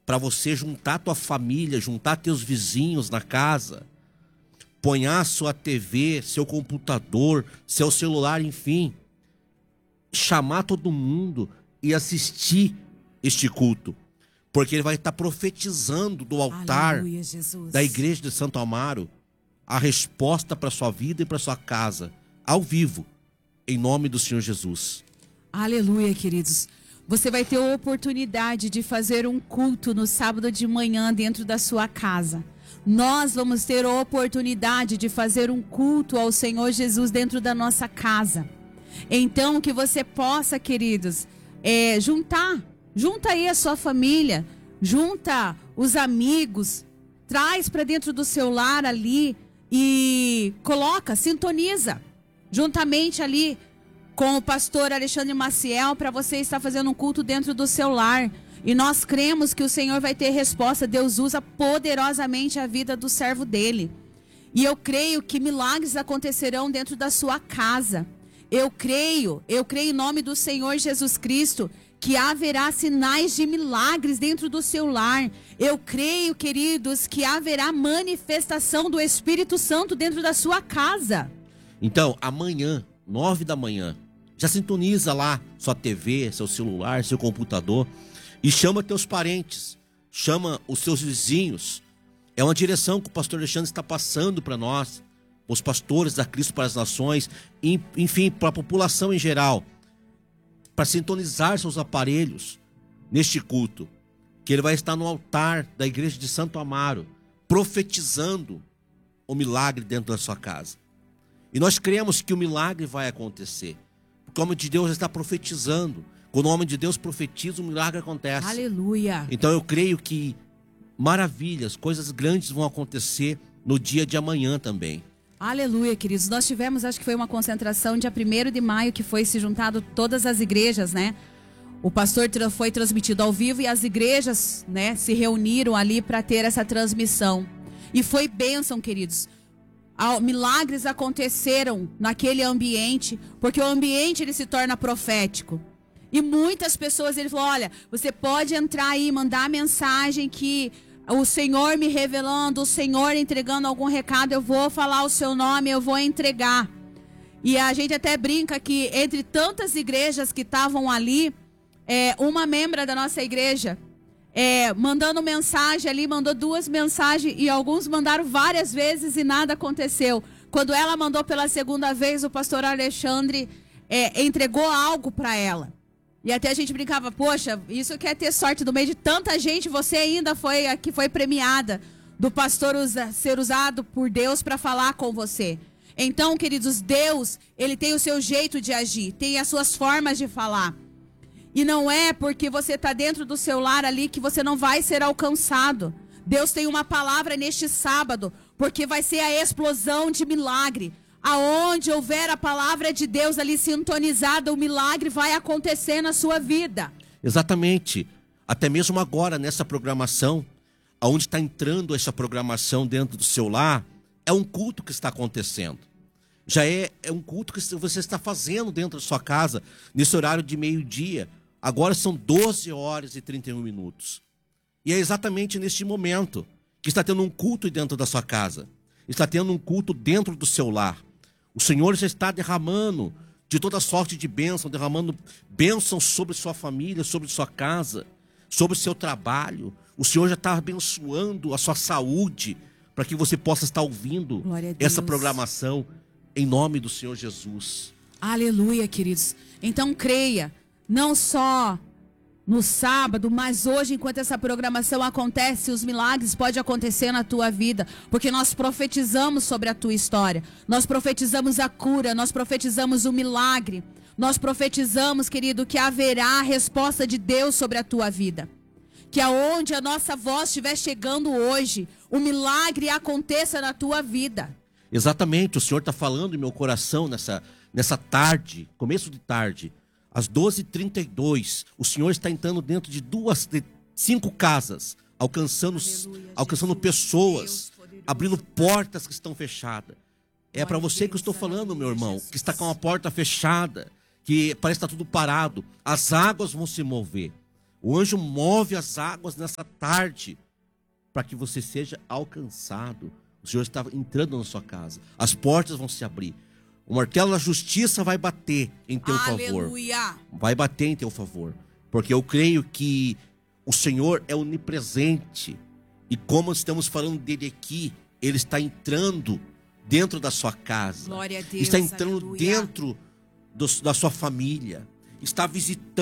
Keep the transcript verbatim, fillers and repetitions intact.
para você juntar tua família, juntar teus vizinhos na casa, ponhar sua T V, seu computador, seu celular, enfim, chamar todo mundo e assistir este culto, porque ele vai estar profetizando do altar Aleluia, Jesus. da igreja de Santo Amaro a resposta para sua vida e para sua casa, ao vivo, em nome do Senhor Jesus. Aleluia, queridos. Você vai ter a oportunidade de fazer um culto no sábado de manhã dentro da sua casa. Nós vamos ter a oportunidade de fazer um culto ao Senhor Jesus dentro da nossa casa. Então, que você possa, queridos, é, juntar, junta aí a sua família, junta os amigos, traz para dentro do seu lar ali e coloca, sintoniza, juntamente ali com o pastor Alexandre Maciel, para você estar fazendo um culto dentro do seu lar. E nós cremos que o Senhor vai ter resposta. Deus usa poderosamente a vida do servo dele. E eu creio que milagres acontecerão dentro da sua casa. Eu creio, eu creio em nome do Senhor Jesus Cristo, que haverá sinais de milagres dentro do seu lar. Eu creio, queridos, que haverá manifestação do Espírito Santo dentro da sua casa. Então, amanhã, nove da manhã, já sintoniza lá sua T V, seu celular, seu computador e chama teus parentes, chama os seus vizinhos. É uma direção que o pastor Alexandre está passando para nós, os pastores da Cristo para as Nações, enfim, para a população em geral, para sintonizar seus aparelhos neste culto, que ele vai estar no altar da igreja de Santo Amaro, profetizando o milagre dentro da sua casa. E nós cremos que o milagre vai acontecer, porque o homem de Deus está profetizando. Quando o homem de Deus profetiza, o milagre acontece. Aleluia. Então eu creio que maravilhas, coisas grandes vão acontecer no dia de amanhã também. Aleluia, queridos. Nós tivemos, acho que foi uma concentração dia primeiro de maio, que foi se juntado todas as igrejas, né? O pastor foi transmitido ao vivo e as igrejas, né, se reuniram ali para ter essa transmissão. E foi bênção, queridos. Milagres aconteceram naquele ambiente, porque o ambiente ele se torna profético. E muitas pessoas, ele falou, olha, você pode entrar aí, mandar mensagem que o Senhor me revelando, o Senhor entregando algum recado, eu vou falar o seu nome, eu vou entregar. E a gente até brinca que entre tantas igrejas que estavam ali, é, uma membra da nossa igreja, É, mandando mensagem ali, mandou duas mensagens e alguns mandaram várias vezes e nada aconteceu. Quando ela mandou pela segunda vez, o pastor Alexandre é, entregou algo para ela. E até a gente brincava, poxa, isso quer ter sorte no meio de tanta gente, você ainda foi a que foi premiada do pastor usa, ser usado por Deus para falar com você. Então, queridos, Deus, ele tem o seu jeito de agir, tem as suas formas de falar. E não é porque você está dentro do seu lar ali que você não vai ser alcançado. Deus tem uma palavra neste sábado, porque vai ser a explosão de milagre. Aonde houver a palavra de Deus ali sintonizada, o milagre vai acontecer na sua vida. Exatamente. Até mesmo agora, nessa programação, aonde está entrando essa programação dentro do seu lar, é um culto que está acontecendo. Já é, é um culto que você está fazendo dentro da sua casa, nesse horário de meio-dia. Agora são doze horas e trinta e um minutos. E é exatamente neste momento que está tendo um culto dentro da sua casa. Está tendo um culto dentro do seu lar. O Senhor já está derramando de toda sorte de bênção, derramando bênção sobre sua família, sobre sua casa, sobre o seu trabalho. O Senhor já está abençoando a sua saúde, para que você possa estar ouvindo essa programação em nome do Senhor Jesus. Aleluia, queridos. Então creia. Não só no sábado, mas hoje, enquanto essa programação acontece, os milagres podem acontecer na tua vida, porque nós profetizamos sobre a tua história, nós profetizamos a cura, nós profetizamos o milagre, nós profetizamos, querido, que haverá a resposta de Deus sobre a tua vida, que aonde a nossa voz estiver chegando hoje, o milagre aconteça na tua vida. Exatamente, o Senhor está falando em meu coração nessa, nessa tarde, começo de tarde, às doze e trinta e dois, o Senhor está entrando dentro de duas, de cinco casas, alcançando, Aleluia, alcançando Jesus, pessoas, Deus, abrindo portas que estão fechadas. É para você que eu estou falando, meu irmão, Jesus, que está com a porta fechada, que parece que está tudo parado. As águas vão se mover. O anjo move as águas nessa tarde para que você seja alcançado. O Senhor está entrando na sua casa. As portas vão se abrir. O martelo da justiça vai bater em teu Aleluia. favor. Vai bater em teu favor. Porque eu creio que o Senhor é onipresente. E como estamos falando dele aqui, ele está entrando dentro da sua casa. Glória a Deus, está entrando aleluia. dentro do, da sua família. Está visitando